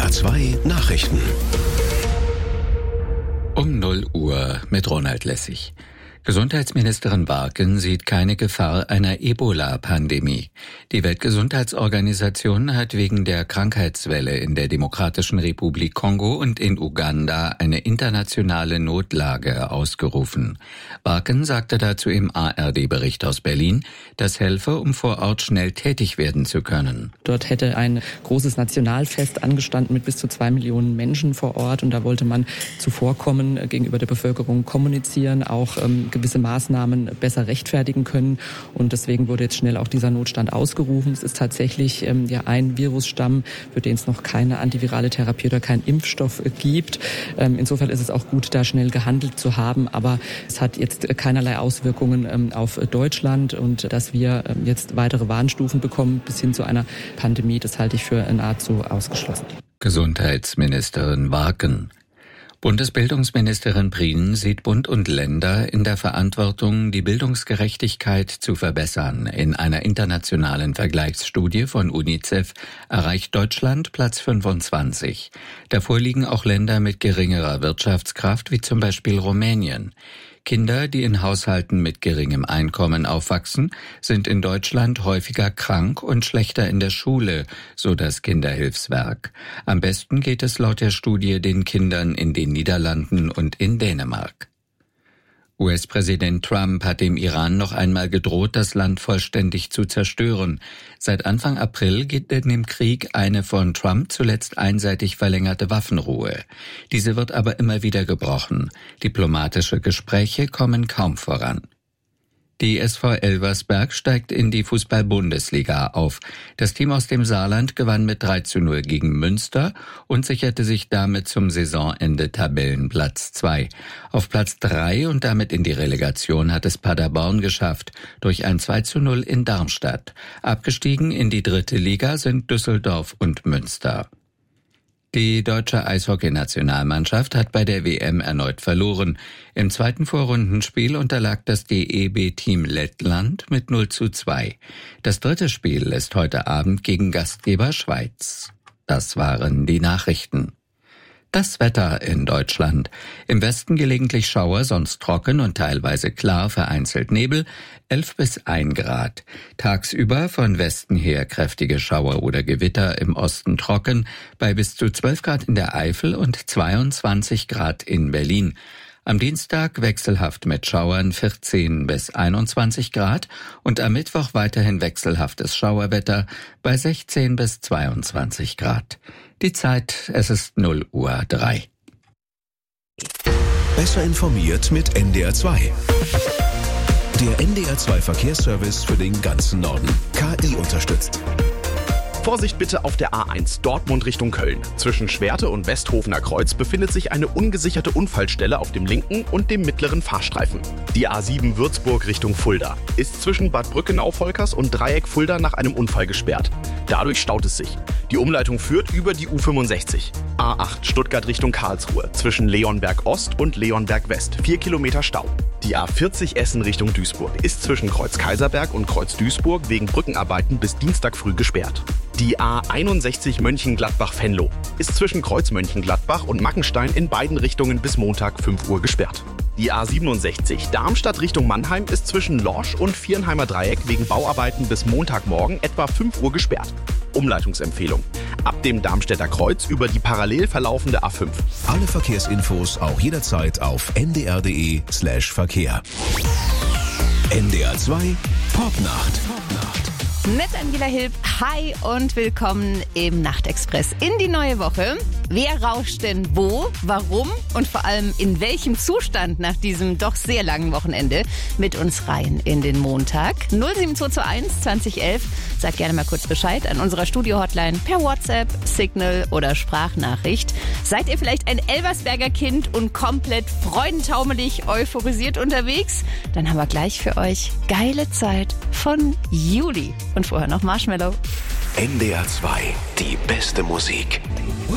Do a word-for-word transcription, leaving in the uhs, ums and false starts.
R zwei Nachrichten. Um null Uhr mit Ronald Lessig. Gesundheitsministerin Warken sieht keine Gefahr einer Ebola-Pandemie. Die Weltgesundheitsorganisation hat wegen der Krankheitswelle in der Demokratischen Republik Kongo und in Uganda eine internationale Notlage ausgerufen. Warken sagte dazu im A R D-Bericht aus Berlin, das helfe, um vor Ort schnell tätig werden zu können. Dort hätte ein großes Nationalfest angestanden mit bis zu zwei Millionen Menschen vor Ort, und da wollte man zuvorkommen, gegenüber der Bevölkerung kommunizieren, auch ähm, gewisse Maßnahmen besser rechtfertigen können, und deswegen wurde jetzt schnell auch dieser Notstand ausgerufen. Es ist tatsächlich ähm, ja ein Virusstamm, für den es noch keine antivirale Therapie oder keinen Impfstoff äh, gibt. Ähm, insofern ist es auch gut, da schnell gehandelt zu haben, aber es hat jetzt keinerlei Auswirkungen ähm, auf Deutschland, und dass wir ähm, jetzt weitere Warnstufen bekommen bis hin zu einer Pandemie, das halte ich für nahezu ausgeschlossen. Gesundheitsministerin Warken. Bundesbildungsministerin Prien sieht Bund und Länder in der Verantwortung, die Bildungsgerechtigkeit zu verbessern. In einer internationalen Vergleichsstudie von UNICEF erreicht Deutschland Platz fünfundzwanzig. Davor liegen auch Länder mit geringerer Wirtschaftskraft, wie zum Beispiel Rumänien. Kinder, die in Haushalten mit geringem Einkommen aufwachsen, sind in Deutschland häufiger krank und schlechter in der Schule, so das Kinderhilfswerk. Am besten geht es laut der Studie den Kindern in den Niederlanden und in Dänemark. U S-Präsident Trump hat dem Iran noch einmal gedroht, das Land vollständig zu zerstören. Seit Anfang April gilt in dem Krieg eine von Trump zuletzt einseitig verlängerte Waffenruhe. Diese wird aber immer wieder gebrochen. Diplomatische Gespräche kommen kaum voran. Die S V Elversberg steigt in die Fußball-Bundesliga auf. Das Team aus dem Saarland gewann mit drei zu null gegen Münster und sicherte sich damit zum Saisonende Tabellenplatz zwei. Auf Platz drei und damit in die Relegation hat es Paderborn geschafft, durch ein zwei zu null in Darmstadt. Abgestiegen in die dritte Liga sind Düsseldorf und Münster. Die deutsche Eishockey-Nationalmannschaft hat bei der W M erneut verloren. Im zweiten Vorrundenspiel unterlag das D E B-Team Lettland mit null zu zwei. Das dritte Spiel ist heute Abend gegen Gastgeber Schweiz. Das waren die Nachrichten. Das Wetter in Deutschland. Im Westen gelegentlich Schauer, sonst trocken und teilweise klar, vereinzelt Nebel, elf bis ein Grad. Tagsüber von Westen her kräftige Schauer oder Gewitter, im Osten trocken, bei bis zu zwölf Grad in der Eifel und zweiundzwanzig Grad in Berlin. Am Dienstag wechselhaft mit Schauern, vierzehn bis einundzwanzig Grad, und am Mittwoch weiterhin wechselhaftes Schauerwetter bei sechzehn bis zweiundzwanzig Grad. Die Zeit, es ist null Uhr drei. Besser informiert mit N D R zwei. Der N D R zwei Verkehrsservice für den ganzen Norden. K I unterstützt. Vorsicht bitte auf der A eins, Dortmund Richtung Köln. Zwischen Schwerte und Westhofener Kreuz befindet sich eine ungesicherte Unfallstelle auf dem linken und dem mittleren Fahrstreifen. Die A sieben Würzburg Richtung Fulda ist zwischen Bad Brückenau-Volkers und Dreieck Fulda nach einem Unfall gesperrt. Dadurch staut es sich. Die Umleitung führt über die U fünfundsechzig. A acht Stuttgart Richtung Karlsruhe zwischen Leonberg Ost und Leonberg West. Vier Kilometer Stau. Die A vierzig Essen Richtung Duisburg ist zwischen Kreuz Kaiserberg und Kreuz Duisburg wegen Brückenarbeiten bis Dienstag früh gesperrt. Die A einundsechzig Mönchengladbach-Venlo ist zwischen Kreuz Mönchengladbach und Mackenstein in beiden Richtungen bis Montag fünf Uhr gesperrt. Die A siebenundsechzig Darmstadt Richtung Mannheim ist zwischen Lorsch und Viernheimer Dreieck wegen Bauarbeiten bis Montagmorgen etwa fünf Uhr gesperrt. Umleitungsempfehlung: ab dem Darmstädter Kreuz über die parallel verlaufende A fünf. Alle Verkehrsinfos auch jederzeit auf n d r punkt d e slash Verkehr. N D R zwei Popnacht. Mit Angela Hilb, hi und willkommen im Nachtexpress in die neue Woche. Wer rauscht denn wo, warum und vor allem in welchem Zustand nach diesem doch sehr langen Wochenende mit uns rein in den Montag? null sieben zwei zwei eins zwanzig elf. Sag gerne mal kurz Bescheid an unserer Studio-Hotline per WhatsApp, Signal oder Sprachnachricht. Seid ihr vielleicht ein Elversberger Kind und komplett freudentaumelig euphorisiert unterwegs? Dann haben wir gleich für euch geile Zeit von Juli. Und vorher noch Marshmello. N D R zwei, die beste Musik.